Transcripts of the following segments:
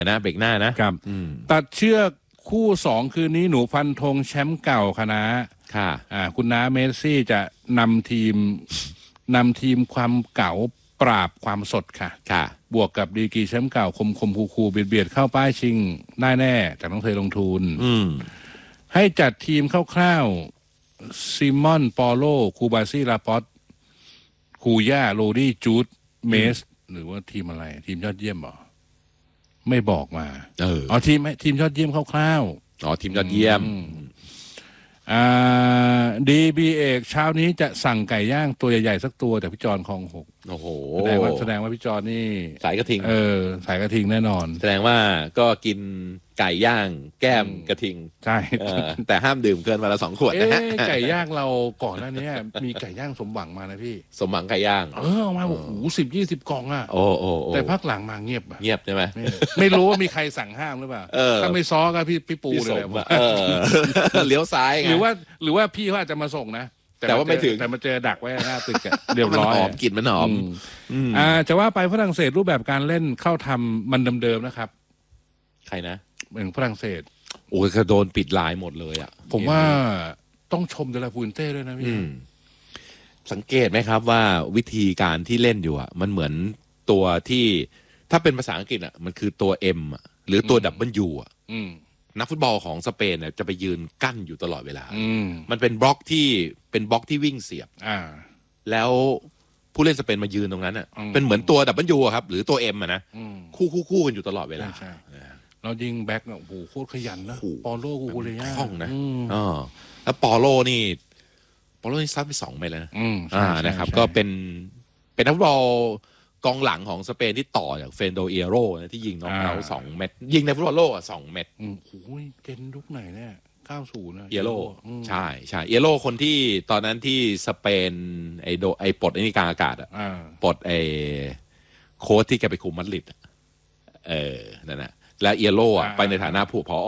นะเบรกหน้านะครับตัดเชือกคู่2คืนนี้หนูฟันธงแชมป์เก่าคณะค่ะคุณน้าเมสซี่จะนำทีมความเก่าปราบความสดค่ะบวกกับดีกรีแชมป์เก่าคมคูเบียดเข้าป้ายชิงได้แน่แต่ต้องเคยลงทุนให้จัดทีมคร่าวๆซิมอนปอโลคูบาซี่ลาปอตคูย่าโรดี้จูดเมสหรือว่าทีมอะไรทีมยอดเยี่ยมหรอไม่บอกมาทีมยอดเยี่ยมคร่าวๆทีมยอดเยี่ยมดีบีเอกเช้านี้จะสั่งไก่ย่างตัวใหญ่ๆสักตัวแต่พี่จอนคลอง6 โอ้โหแสดงว่าพี่จอนนี่สายกระทิงสายกระทิงแน่นอนแสดงว่าก็กินไก่ย่างแก้มกระทิงใช่แต่ห้ามดื่มเกินวันละ2 ขวดนะฮะไก่ย่างเราก่อนหน้านี้มีไก่ย่างสมหวังมานะพี่สมหวังไก่ย่างเอามาโอ้โห10-20 กล่องแต่พักหลังมาเงียบใช่ไหมไม่รู้ว่ามีใครสั่งห้ามหรือเปล่าถ้าไม่ซ้อก็พี่ปูเลยเลี้ยวซ้ายไงหรือว่าพี่เขาอาจจะมาส่งนะแต่ว่าไม่ถึงแต่มาเจอดักไว้หน้าตึกเรียบร้อยกลิ่นมันหอมจะว่าไปฝรั่งเศสรูปแบบการเล่นเข้าทำมันเดิมๆนะครับใครนะเหมือนฝรั่งเศสโอ้ยโดนปิดลายหมดเลยผมว่าต้องชมเดลาฟูนเต้ด้วยนะพี่สังเกตไหมครับว่าวิธีการที่เล่นอยู่มันเหมือนตัวที่ถ้าเป็นภาษาอังกฤษมันคือตัว M หรือตัว W นักฟุตบอลของสเปนจะไปยืนกั้นอยู่ตลอดเวลามันเป็นบล็อกที่วิ่งเสียบแล้วผู้เล่นสเปนมายืนตรงนั้นเป็นเหมือนตัว W ครับหรือตัว M นะคู่กันอยู่ตลอดเวลาเรายิงแบ็คโอ้โหโคตรขยันนะปอโลกูเลยคล่องนะแล้วปอโลนี่ซัดไป2 เม็ดแล้วนะครับก็เป็นนักฟุตบอลกองหลังของสเปนที่ต่อจากเฟนโดเอโร่ที่ยิงน็อกเอาท์2 เม็ดยิงในฟุตบอลโลก2 เม็ดโอ้ยเกนยุคไหนเนี่ย90นะเอโร่ใช่เอโร่คนที่ตอนนั้นที่สเปนไอปลดนี่กลางอากาศปลดไอโค้ชที่แกไปคุมมัดริดนั่นแหละแล้วเอโร่ไปในฐานะผู้ผอ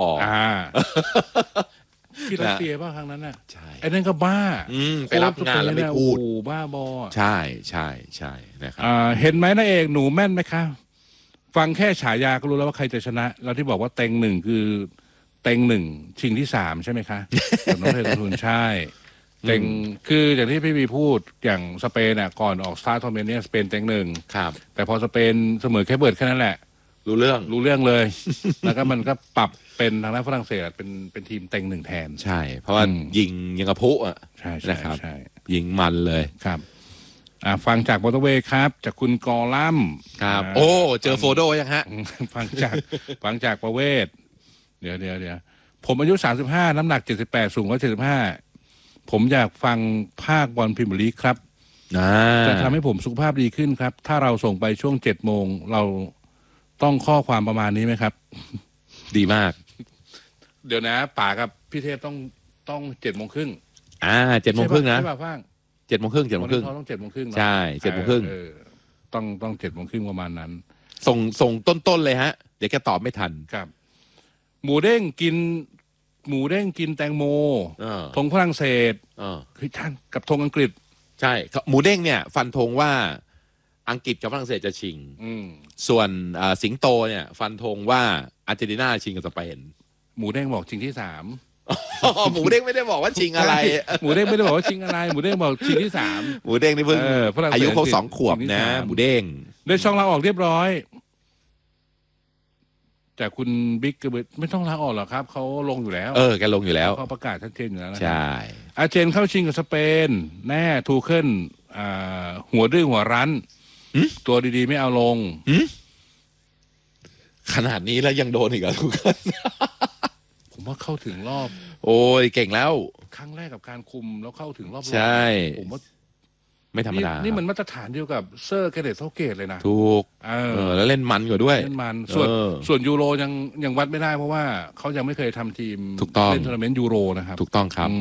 ที่รัสเซียป่ะครั้งนั้นน่ะใช่ไอ้นั่นก็บ้าไปรับงานแล้วไม่พูดบ้าบอใช่นะครับเห็นไหมนะเอกหนูแม่นไหมครับฟังแค่ฉายาก็รู้แล้วว่าใครจะชนะแล้วที่บอกว่าเต็ง1คือเต็ง1ชิงที่3ใช่ไหมคะน้องเพลทุนใช่เต็งคืออย่างที่พี่บีพูดอย่างสเปนก่อนออกสตาร์ททัวร์นาเมนต์เนี่ยสเปนเต็ง1 ครับแต่พอสเปนเสมอแค่เบิร์ดแค่นั้นแหละรู้เรื่องเลยแล้วก็มันก็ปรับเป็นทางด้านฝรั่งเศสเป็นทีมเต็ง1แทนใช่เพราะว่ายิงยังกระพุใช่นะครับยิงมันเลยครับฟังจากมอเตอร์เวย์ครับจากคุณกอลัมครับโอ้เจอโฟโดยังฮะฟังจากประเวศเดี๋ยวผมอายุ35น้ำหนัก78สูง175ผมอยากฟังภาคบอลพรีเมียร์ลีกครับจะทำให้ผมสุขภาพดีขึ้นครับถ้าเราส่งไปช่วง7 โมงเราต้องข้อความประมาณนี้ไหมครับดีมากเดี๋ยวนะป๋ากับพี่เทพต้อง7 โมงครึ่ง 7 โมงครึ่งนะใช่ป่ะฟัง 7 โมงครึ่งต้อง7 โมงครึ่งใช่7 โมงครึ่งต้อง7 โมงครึ่งประมาณนั้นส่งต้นเลยฮะเดี๋ยวแกตอบไม่ทันครับหมูเด้งกินแตงโมธงฝรั่งเศสคือท่านกับธงอังกฤษใช่หมูเด้งเนี่ยฟันธงว่าอังกฤษกับฝรั่งเศสจะชิงส่วนสิงโตเนี่ยฟันธงว่าอาร์เจนตินาชิงกับสเปนหมูเด้งบอกชิงที่3 หมูเด้งไม่ได้บอกว่าชิงอะไรหมูเด้งไม่ได้บอกว่าชิงอะไรหมูเด้งบอกชิงที่3 หมูเด้งนี่เพิ่งอายุครบ2 ขวบนะหมูเด้งได้ช่องลาออกเรียบร้อยจากคุณบิ๊กเกอร์ไม่ต้องลาออกหรอกครับเขาลงอยู่แล้วแกลงอยู่แล้วเขาประกาศชัดเจนอยู่แล้วใช่อาร์เจนเข้าชิงกับสเปนแน่ทูเคิลหัวดื้อหัวรั้นตัวดีๆไม่เอาลงขนาดนี้แล้วยังโดนอีกเหรอทุกคนผมว่าเข้าถึงรอบโอ้ยเก่งแล้วครั้งแรกกับการคุมแล้วเข้าถึงรอบใช่ผมว่าไม่ธรรมดานี่มันมาตรฐานเดียวกับเซอร์แกเรตเซาเกตเลยนะถูกแล้วเล่นมันกว่าด้วยเล่นมันส่วนยูโรยังวัดไม่ได้เพราะว่าเขายังไม่เคยทำทีมเล่นทัวร์นาเมนต์ยูโรนะครับถูกต้องครับ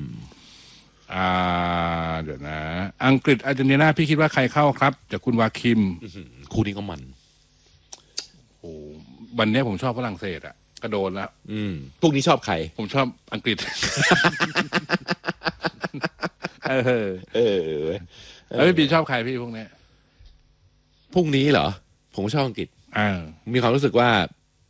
เดี๋ยวนะอังกฤษอาร์เจนตินาพี่คิดว่าใครเข้าครับจากคุณวาคิมคู่นี้ก็มันโอ้วันนี้ผมชอบฝรั่งเศสกระโดนแล้วพวกนี้ชอบใครผมชอบอังกฤษแล้วพี่ชอบใครพี่พวกนี้พรุ่งนี้เหรอผมชอบอังกฤษมีความรู้สึกว่า